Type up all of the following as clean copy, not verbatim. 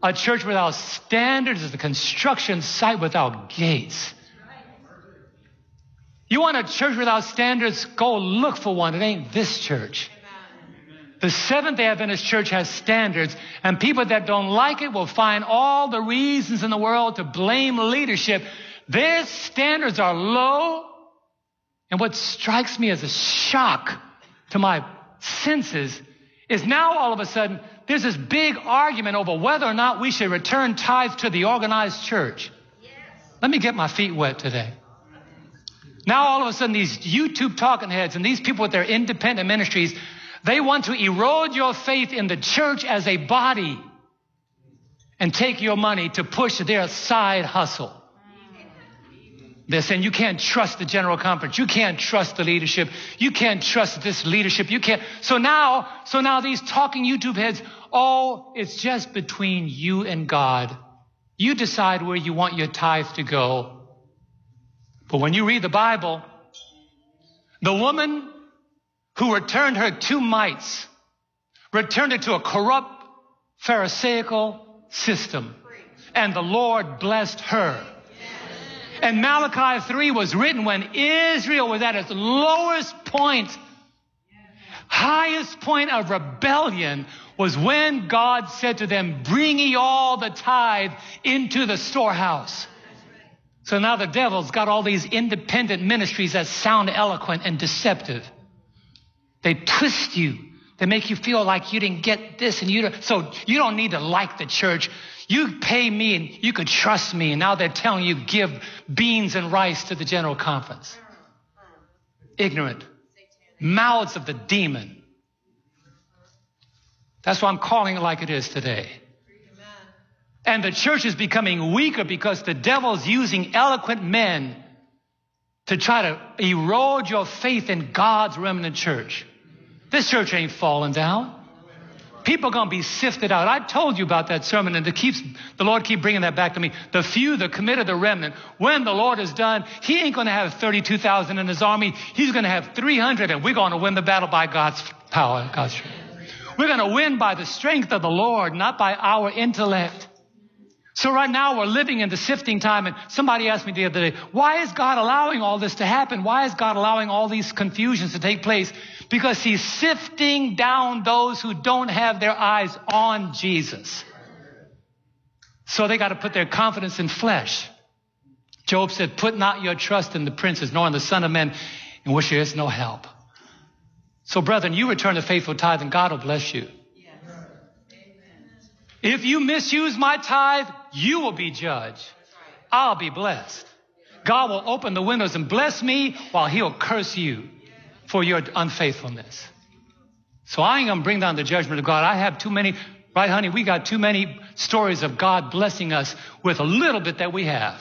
A church without standards is a construction site without gates. You want a church without standards? Go look for one. It ain't this church. The Seventh-day Adventist Church has standards, and people that don't like it will find all the reasons in the world to blame leadership. Their standards are low, and what strikes me as a shock to my senses is now all of a sudden there's this big argument over whether or not we should return tithes to the organized church. Yes. Let me get my feet wet today. Now all of a sudden these YouTube talking heads and these people with their independent ministries, they want to erode your faith in the church as a body and take your money to push their side hustle. They're saying you can't trust the general conference. You can't trust the leadership. You can't trust this leadership. You can't. So now these talking YouTube heads, oh, it's just between you and God. You decide where you want your tithe to go. But when you read the Bible, the woman who returned her 2 mites returned it to a corrupt Pharisaical system. And the Lord blessed her. And Malachi 3 was written when Israel was at its lowest point. Highest point of rebellion was when God said to them, bring ye all the tithe into the storehouse. So now the devil's got all these independent ministries that sound eloquent and deceptive. They twist you. They make you feel like you didn't get this and so you don't need to like the church. You pay me and you could trust me. And now they're telling you give beans and rice to the general conference. Ignorant. Mouths of the demon. That's why I'm calling it like it is today. And the church is becoming weaker because the devil's using eloquent men to try to erode your faith in God's remnant church. This church ain't falling down. People are going to be sifted out. I told you about that sermon, and the Lord keep bringing that back to me. The few, the committed, the remnant. When the Lord is done, he ain't going to have 32,000 in his army. He's going to have 300, and we're going to win the battle by God's power, God's strength. We're going to win by the strength of the Lord, not by our intellect. So right now we're living in the sifting time, and somebody asked me the other day, why is God allowing all this to happen? Why is God allowing all these confusions to take place? Because he's sifting down those who don't have their eyes on Jesus. So they got to put their confidence in flesh. Job said, put not your trust in the princes, nor in the Son of Man, in which there is no help. So brethren, you return the faithful tithe and God will bless you. If you misuse my tithe, you will be judged. I'll be blessed. God will open the windows and bless me while he'll curse you for your unfaithfulness. So I ain't going to bring down the judgment of God. I have too many, right, honey? We got too many stories of God blessing us with a little bit that we have.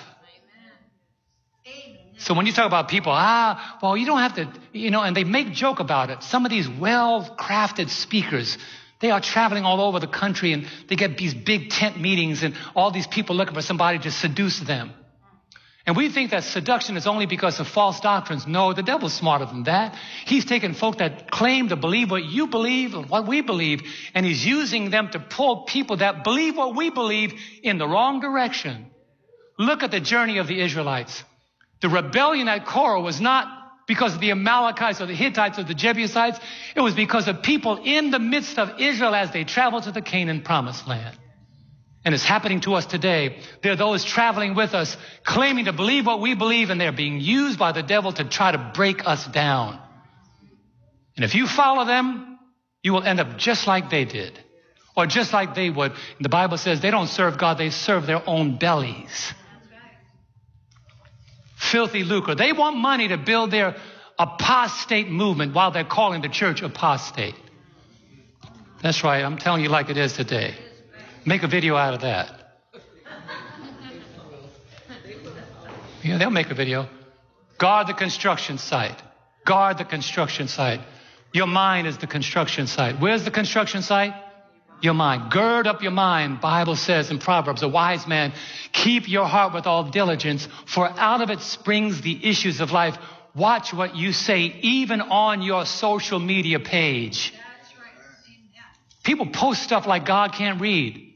So when you talk about people, well, you don't have to, and they make joke about it. Some of these well-crafted speakers, they are traveling all over the country and they get these big tent meetings and all these people looking for somebody to seduce them. And we think that seduction is only because of false doctrines. No, the devil's smarter than that. He's taking folk that claim to believe what you believe and what we believe, and he's using them to pull people that believe what we believe in the wrong direction. Look at the journey of the Israelites. The rebellion at Korah was not because of the Amalekites or the Hittites or the Jebusites. It was because of people in the midst of Israel as they traveled to the Canaan promised land. And it's happening to us today. There are those traveling with us, claiming to believe what we believe, and they're being used by the devil to try to break us down. And if you follow them, you will end up just like they did, or just like they would. And the Bible says they don't serve God, they serve their own bellies. Filthy lucre. They want money to build their apostate movement while they're calling the church apostate. That's right. I'm telling you like it is today. Make a video out of that. Yeah, they'll make a video. Guard the construction site. Guard the construction site. Your mind is the construction site. Where's the construction site? Your mind. Gird up your mind. Bible says in Proverbs, a wise man, keep your heart with all diligence, for out of it springs the issues of life. Watch what you say, even on your social media page. People post stuff like God can't read.